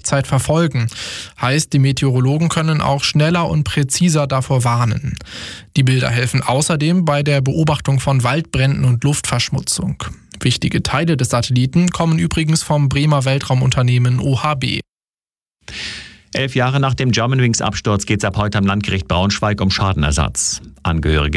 Echtzeit verfolgen. Heißt, die Meteorologen können auch schneller und präziser davor warnen. Die Bilder helfen außerdem bei der Beobachtung von Waldbränden und Luftverschmutzung. Wichtige Teile des Satelliten kommen übrigens vom Bremer Weltraumunternehmen OHB. 11 Jahre nach dem Germanwings-Absturz geht es ab heute am Landgericht Braunschweig um Schadenersatz. Angehörige